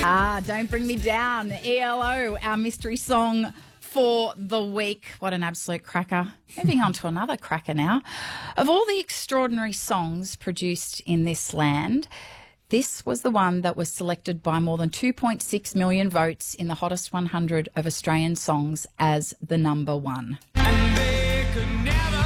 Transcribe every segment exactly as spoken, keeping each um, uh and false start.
Ah, Don't Bring Me Down, E L O, our mystery song for the week. What an absolute cracker. Moving on to another cracker now. Of all the extraordinary songs produced in this land, this was the one that was selected by more than two point six million votes in the hottest one hundred of Australian songs as the number one. And they could never,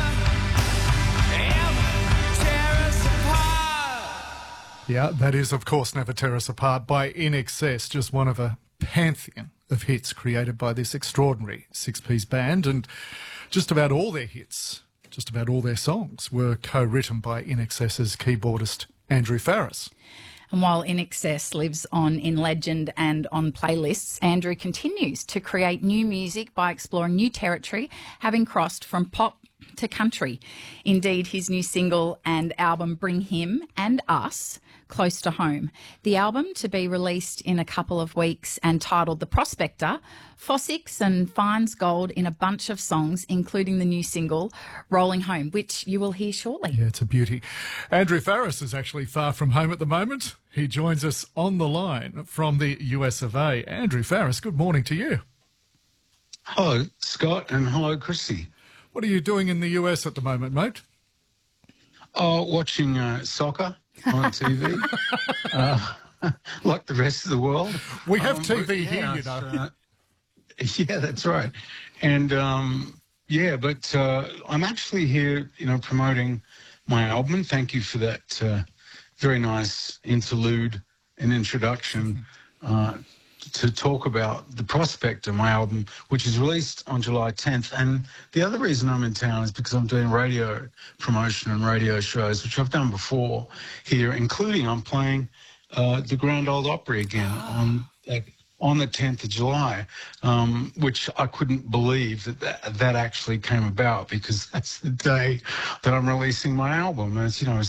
ever tear us apart. Yeah, that is, of course, Never Tear Us Apart by I N X S, just one of a pantheon of hits created by this extraordinary six-piece band. And just about all their hits, just about all their songs were co-written by I N X S's keyboardist Andrew Farriss. And while I N X S lives on in legend and on playlists, Andrew continues to create new music by exploring new territory, having crossed from pop to country. Indeed, his new single and album bring him and us close to home. The album, to be released in a couple of weeks and titled The Prospector, Fossix and finds gold in a bunch of songs, including the new single Rolling Home, which you will hear shortly. Yeah, it's a beauty. Andrew Farriss is actually far from home at the moment. He joins us on the line from the U S of A. Andrew Farriss, good morning to you. Hello, Scott, and hello, Chrissy. What are you doing in the U S at the moment, mate? Oh, watching uh, soccer on T V, uh, like the rest of the world. We have um, T V yeah, here, you know. Uh, yeah, that's right. And, um, yeah, but uh, I'm actually here, you know, promoting my album. And thank you for that uh, very nice interlude and introduction uh, to talk about The Prospector, my album, which is released on July tenth. And the other reason I'm in town is because I'm doing radio promotion and radio shows, which I've done before here, including I'm playing uh, the Grand Ole Opry again on uh, on the tenth of July, um, which I couldn't believe that, that that actually came about, because that's the day that I'm releasing my album. And it's, you know,